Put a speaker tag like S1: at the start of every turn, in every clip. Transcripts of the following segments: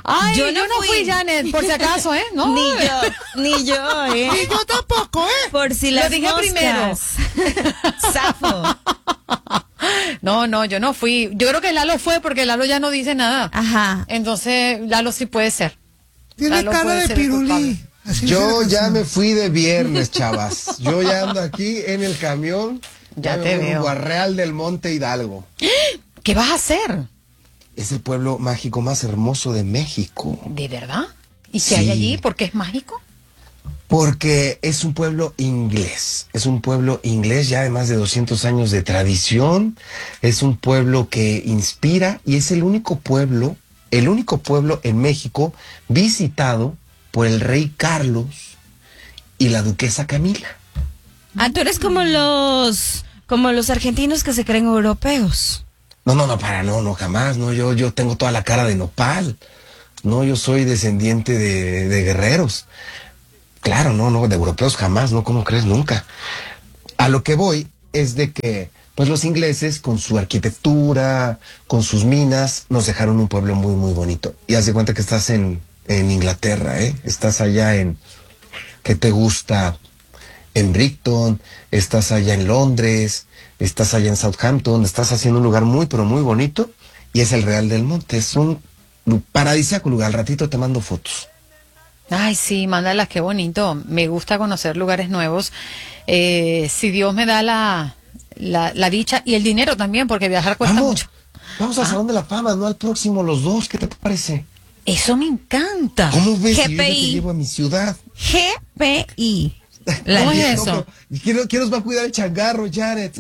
S1: Ay,
S2: Yo no
S1: fui, Janet, por si acaso, ¿eh? No.
S2: Ni yo, ¿eh?
S3: Y yo tampoco, ¿eh?
S2: Por si las
S1: Lo dije primero.
S2: Zafo.
S1: No, yo no fui. Yo creo que Lalo fue porque Lalo ya no dice nada.
S2: Ajá.
S1: Entonces, Lalo sí puede ser.
S3: Tiene
S1: Lalo
S3: cara
S1: puede
S3: de
S1: ser el culpable.
S3: pirulí. Así
S4: Yo
S3: dice la
S4: ya
S3: canción.
S4: me fui de viernes, chavas. Yo ya ando aquí en el camión.
S1: Ya
S4: me
S1: te
S4: voy
S1: veo.
S4: rumbo a Real del Monte Hidalgo.
S1: ¿Qué vas a hacer?
S4: Es el pueblo mágico más hermoso de México.
S1: ¿De verdad? ¿Y
S4: Sí.
S1: qué hay allí? ¿Por qué es mágico?
S4: Porque es un pueblo inglés. Es un pueblo inglés ya de más de 200 años de tradición. Es un pueblo que inspira y es el único pueblo en México visitado por el rey Carlos y la duquesa Camila.
S2: Ah, tú eres como los argentinos que se creen europeos.
S4: No, jamás, no, yo tengo toda la cara de nopal, no, yo soy descendiente de guerreros, claro, no, de europeos jamás, no, ¿cómo crees? Nunca. A lo que voy es de que, pues los ingleses con su arquitectura, con sus minas, nos dejaron un pueblo muy, muy bonito, y haz de cuenta que estás en Inglaterra, estás allá ¿qué te gusta? En Brighton, estás allá en Londres, estás allá en Southampton, estás haciendo un lugar muy, pero muy bonito, y es el Real del Monte, es un paradisíaco lugar, al ratito te mando fotos.
S1: Ay, sí, mándalas, qué bonito. Me gusta conocer lugares nuevos. Si Dios me da la dicha y el dinero también, porque viajar cuesta mucho.
S4: Vamos al Salón de la Fama, no al próximo, los dos, ¿qué te parece?
S1: Eso me encanta.
S4: ¿Cómo ves? Si yo ya te
S2: GPI.
S4: llevo a mi ciudad.
S2: GPI.
S1: ¿Cómo es
S4: No,
S1: eso?
S4: pero ¿quién nos va a cuidar el changarro, Janet?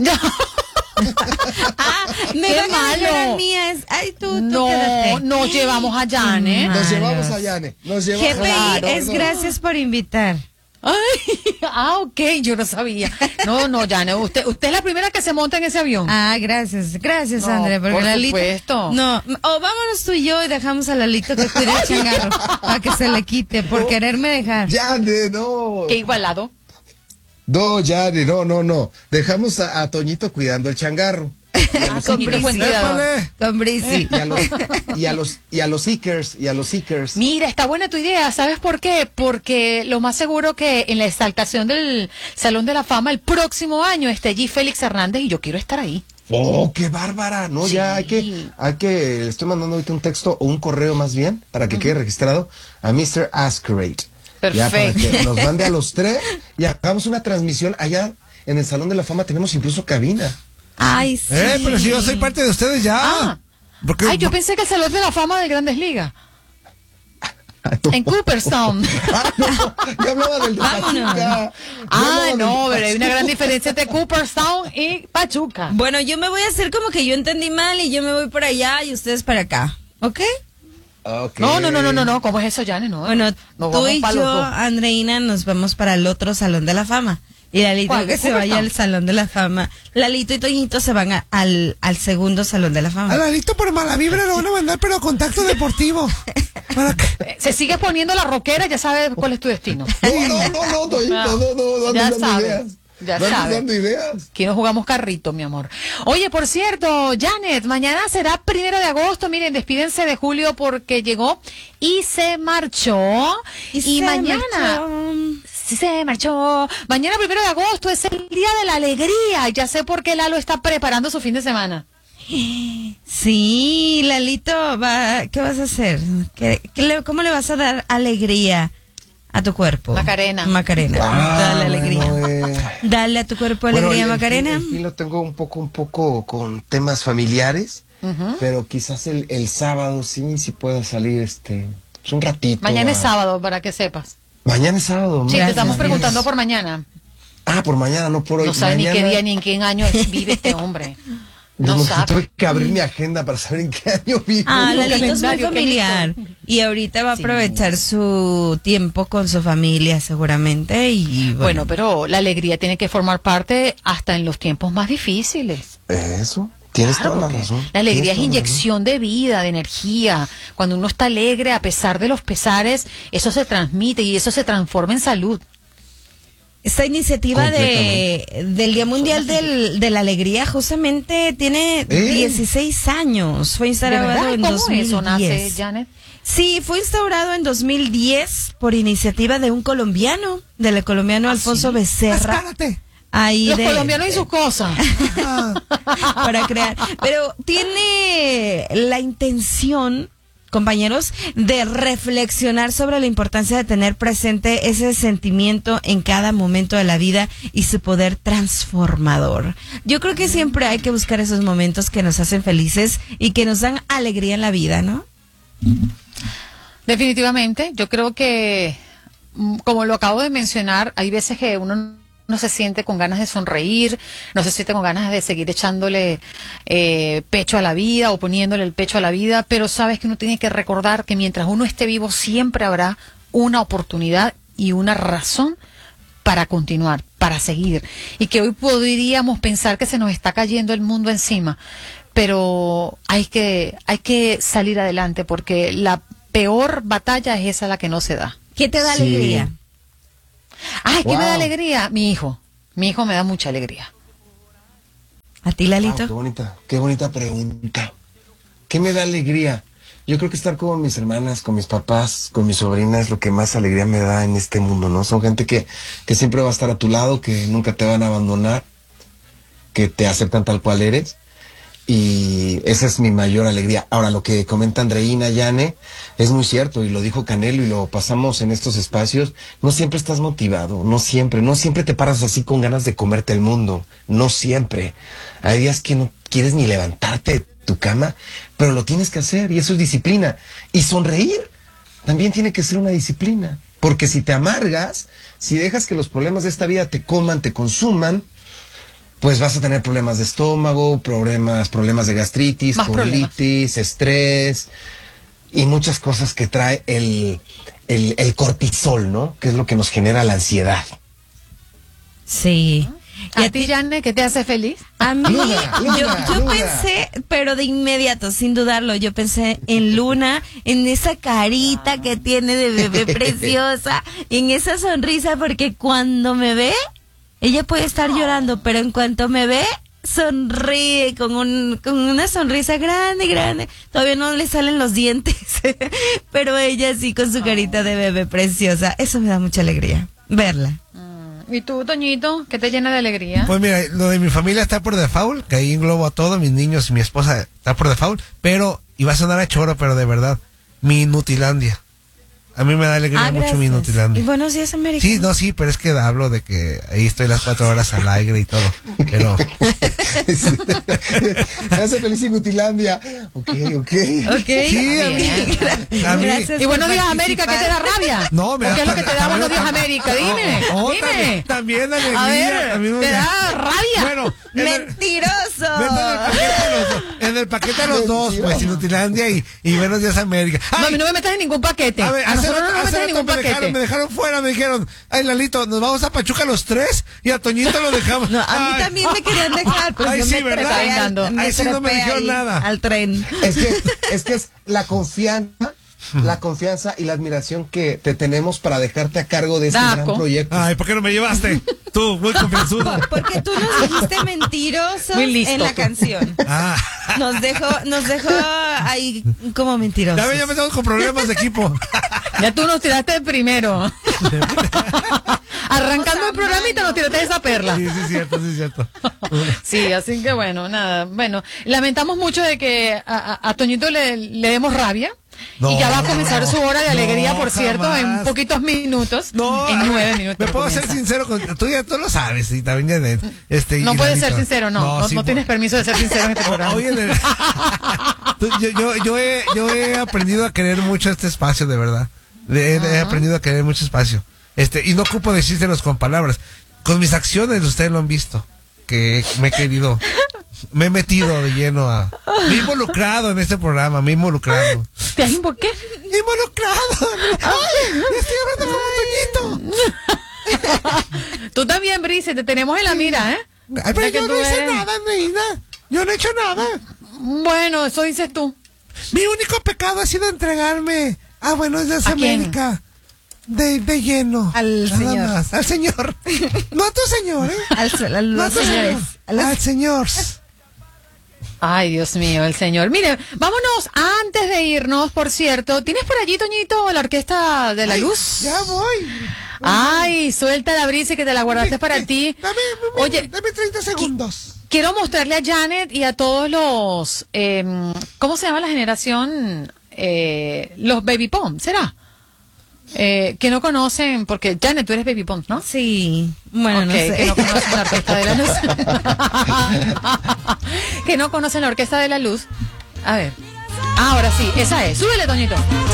S2: Me
S1: ¡Qué
S2: van a dejar
S1: malo!
S2: a mí, ay, tú
S1: No,
S2: quédate.
S1: nos llevamos a Janet.
S4: Nos
S2: Malos.
S4: llevamos a Janet, nos llevamos
S2: GPI
S1: Claro,
S2: es
S4: no.
S2: gracias por invitar.
S1: Ay, ok, yo no sabía. No, Janet, usted es la primera que se monta en ese avión.
S2: Ah, gracias,
S1: No,
S2: André, porque
S1: por
S2: Lalito.
S1: supuesto.
S2: No, o vámonos tú y yo y dejamos a Lalito que cuide el changarro para que se le quite por quererme dejar.
S4: Janet, no.
S1: Qué igualado.
S4: No, Janet, no. Dejamos a Toñito cuidando el changarro.
S1: Toñito, buen cuidado.
S3: Épale.
S2: Con Brisi.
S4: Y a los Seekers.
S1: Mira, está buena tu idea. ¿Sabes por qué? Porque lo más seguro que en la exaltación del Salón de la Fama el próximo año esté allí Félix Hernández y yo quiero estar ahí.
S4: ¡Oh, qué bárbara! No,
S1: Sí.
S4: ya hay que, le estoy mandando ahorita un texto o un correo más bien, para que quede registrado a Mr. Askerate. Ya, para
S1: Perfecto.
S4: que nos mande a los tres y hagamos una transmisión allá en el Salón de la Fama, tenemos incluso cabina.
S2: Ay, sí.
S3: Pero si yo soy parte de ustedes ya.
S1: Ah.
S3: Porque,
S1: Ay, yo pensé que el Salón de la Fama de Grandes Ligas. En Cooperstown.
S4: Yo hablaba del de
S2: Vámonos.
S4: Pachuca.
S1: No, pero hay una gran diferencia entre Cooperstown y Pachuca.
S2: Bueno, yo me voy a hacer como que yo entendí mal y yo me voy por allá y ustedes para acá. ¿Ok?
S4: Okay.
S1: No, ¿cómo es eso, Janet? No,
S2: Bueno,
S1: nos
S2: tú
S1: vamos
S2: y
S1: pa' los
S2: yo,
S1: dos.
S2: Andreina, nos vamos para el otro Salón de la Fama. Y Lalito
S1: ¿Cuál?
S2: que se vaya al Salón de la Fama. Lalito y Toñito se van al segundo Salón de la
S3: a
S2: Fama.
S3: Lalito por mala vibra lo van a mandar, pero a contacto deportivo. Para que...
S1: Se sigue poniendo la roquera, ya sabes cuál es tu destino.
S4: No, Toñito, no,
S1: Ya
S4: andes dando
S1: sabes,
S4: ideas.
S1: ya
S4: No andes
S1: sabes.
S4: dando ideas.
S1: Aquí no jugamos carrito, mi amor. Oye, por cierto, Janet, mañana será 1 de agosto. Miren, despídense de Julio porque llegó y se marchó. Y mañana... Sí, se marchó. Mañana 1 de agosto es el día de la alegría. Ya sé por qué Lalo está preparando su fin de semana.
S2: Sí, Lalito, ¿qué vas a hacer? ¿Cómo le vas a dar alegría a tu cuerpo?
S1: Macarena.
S2: Macarena, dale alegría.
S4: Bueno,
S2: Dale a tu cuerpo
S4: Bueno,
S2: alegría,
S4: el
S2: Macarena.
S4: fin lo tengo un poco con temas familiares, pero quizás el sábado sí pueda salir pues un ratito.
S1: Mañana es sábado, para que sepas.
S4: Mañana es sábado.
S1: Sí, te
S2: Gracias,
S1: estamos
S2: Dios.
S1: preguntando por mañana.
S4: Por mañana, no por hoy.
S1: No sabe ni qué
S4: Mañana-
S1: día ni en qué año vive este hombre. No
S4: No,
S1: sabe.
S4: tuve que abrir mi agenda para saber en qué año vivo.
S2: Lalito es muy
S1: calendario, qué
S2: familiar. Y ahorita va a
S1: Sí.
S2: aprovechar su tiempo con su familia, seguramente. Y
S1: Bueno, pero la alegría tiene que formar parte hasta en los tiempos más difíciles.
S4: Eso, tienes
S1: Claro,
S4: toda la
S1: porque
S4: razón.
S1: la alegría es
S4: Tienes toda la
S1: inyección de vida, de energía. Cuando uno está alegre, a pesar de los pesares, eso se transmite y eso se transforma en salud.
S2: Esta iniciativa del Día Mundial de la Alegría justamente tiene 16 años. Fue instaurado en 2010.
S1: ¿Cómo eso nace, Janet?
S2: Sí, fue instaurado en 2010 por iniciativa de un colombiano, del colombiano Alfonso Becerra.
S3: Espérate.
S2: Ahí
S1: Los colombianos y sus cosas.
S2: Para crear. Pero tiene la intención, compañeros, de reflexionar sobre la importancia de tener presente ese sentimiento en cada momento de la vida y su poder transformador. Yo creo que siempre hay que buscar esos momentos que nos hacen felices y que nos dan alegría en la vida, ¿no?
S1: Definitivamente, yo creo que, como lo acabo de mencionar, hay veces que uno no se siente con ganas de sonreír, no se siente con ganas de seguir echándole pecho a la vida o poniéndole el pecho a la vida, pero sabes que uno tiene que recordar que mientras uno esté vivo siempre habrá una oportunidad y una razón para continuar, para seguir, y que hoy podríamos pensar que se nos está cayendo el mundo encima, pero hay que salir adelante porque la peor batalla es esa la que no se da.
S2: ¿Qué te da alegría?
S1: Ay, ¿qué me da alegría? Mi hijo me da mucha alegría.
S2: ¿A ti, Lalito?
S4: Wow, qué bonita pregunta. ¿Qué me da alegría? Yo creo que estar con mis hermanas, con mis papás, con mis sobrinas es lo que más alegría me da en este mundo, ¿no? Son gente que siempre va a estar a tu lado, que nunca te van a abandonar, que te aceptan tal cual eres. Y esa es mi mayor alegría. Ahora, lo que comenta Andreina, Yane, es muy cierto, y lo dijo Canelo, y lo pasamos en estos espacios. No siempre estás motivado, no siempre te paras así con ganas de comerte el mundo, no siempre. Hay días que no quieres ni levantarte de tu cama, pero lo tienes que hacer, y eso es disciplina. Y sonreír también tiene que ser una disciplina, porque si te amargas, si dejas que los problemas de esta vida te coman, te consuman, pues vas a tener problemas de estómago, problemas de gastritis, colitis, estrés y muchas cosas que trae el cortisol, ¿no? Que es lo que nos genera la ansiedad.
S2: Sí.
S1: ¿Y a ti, Yane, qué te hace feliz?
S2: A mí,
S4: Luna.
S2: yo pensé, pero de inmediato, sin dudarlo, yo pensé en Luna, en esa carita que tiene de bebé preciosa, en esa sonrisa, porque cuando me ve, ella puede estar llorando, pero en cuanto me ve, sonríe con una sonrisa grande. Todavía no le salen los dientes, pero ella sí con su carita de bebé preciosa. Eso me da mucha alegría, verla.
S1: ¿Y tú, Toñito, qué te llena de alegría?
S3: Pues mira, lo de mi familia está por default, que ahí englobo a todos, mis niños y mi esposa está por default, pero, y va a sonar a choro, pero de verdad, mi Nutilandia. A mí me da alegría mucho mi Nutilandia.
S2: Y buenos días, América.
S3: Sí, pero es que hablo de que ahí estoy las 4 horas al aire y todo, pero...
S4: Me hace feliz Nutilandia. Ok.
S3: Sí, a mí.
S1: Y buenos días, América, ¿qué te da rabia?
S3: No, me
S1: ¿Qué es lo que te da
S3: también-
S1: buenos días, América? Dime,
S3: No,
S1: dime.
S3: También alegría.
S1: A ver,
S3: a mí me
S1: ¿te da rabia?
S3: Bueno,
S2: ¡Mentiroso!
S3: en el paquete de los dos, pues, Nutilandia y Buenos Días América.
S1: No, a mí no me metas en ningún paquete.
S3: A ver,
S1: A nosotros no nos metas en ningún paquete.
S3: me dejaron fuera, me dijeron, ay, Lalito, nos vamos a Pachuca los 3 y a Toñito lo dejamos.
S2: No, a mí
S3: Ay,
S2: también me querían dejar, pero
S3: Ay,
S2: yo
S3: sí,
S2: me
S3: ¿verdad?
S2: trepé
S1: Vengando.
S3: Ahí sí no me
S2: trepé
S3: dijeron
S2: ahí
S3: nada.
S2: al tren.
S4: Es que es la confianza y la admiración que te tenemos para dejarte a cargo de este
S1: Daco.
S4: gran proyecto.
S3: Ay, ¿por qué no me llevaste? Tú, muy confianzudo.
S2: Porque tú nos dijiste mentirosos
S1: Muy listo
S2: en la
S1: tú.
S2: canción.
S3: Ah,
S2: Nos dejó ahí como mentirosos.
S3: ya empezamos con problemas de equipo.
S1: Ya tú nos tiraste el primero. Arrancando el programa y te nos tiraste esa perla.
S3: Sí, es cierto.
S1: Sí, así que bueno, nada. Bueno, lamentamos mucho de que a Toñito le demos rabia.
S3: No,
S1: y ya va a comenzar su hora de alegría,
S3: no,
S1: por cierto,
S3: jamás.
S1: en poquitos minutos.
S3: No,
S1: en 9 minutos.
S3: Me puedo ser
S1: comienza.
S3: sincero con tú, ya tú lo sabes, y también Janet,
S1: No
S3: y
S1: puedes
S3: Lalito.
S1: ser sincero, no
S3: sí,
S1: tienes permiso de ser sincero en este programa.
S3: Oye, yo he aprendido a querer mucho este espacio, de verdad. He aprendido a querer mucho espacio. Y no ocupo decírselos con palabras. Con mis acciones ustedes lo han visto. Que me he metido de lleno me he involucrado en este programa, me he involucrado.
S1: ¿Te has qué?
S3: ¡Involucrado! ¡Ay! ¡Estoy hablando como Toñito!
S1: Tú también, Brice, te tenemos en la mira, ¿eh?
S3: Ay, pero
S1: Ya que
S3: yo
S1: tú
S3: no hice
S1: eres-
S3: nada, Neida. Yo no he hecho nada.
S1: Bueno, eso dices tú.
S3: Mi único pecado ha sido entregarme a Buenos Días
S1: ¿A quién?
S3: América. de lleno.
S1: Al
S3: Nada
S1: señor.
S3: más. Al señor. No a tu señor, ¿eh?
S2: A
S3: No a
S2: los
S3: tu
S2: señores.
S3: señor. Al señor.
S1: Ay, Dios mío, el señor. Mire, vámonos antes de irnos, por cierto. ¿Tienes por allí, Toñito, la Orquesta de la
S3: Ay,
S1: Luz?
S3: Ya voy.
S1: Ay, suelta la brisa y que te la guardaste para ti. Oye,
S3: Dame 30 segundos.
S1: quiero mostrarle a Janet y a todos los, ¿cómo se llama la generación? Los Baby Pom, ¿será? Que no conocen, porque Janet, tú eres Baby Pom, ¿no?
S2: Sí, bueno,
S1: Ok,
S2: no sé.
S1: que no conocen la Orquesta de la Luz. Que no conocen la Orquesta de la Luz. A ver. Ahora sí, esa es. Súbele, Toñito.